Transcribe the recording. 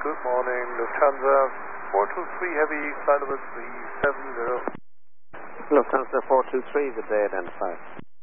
Good morning, Lufthansa 423 Heavy, flight number 370. Lufthansa 423, good day, identified.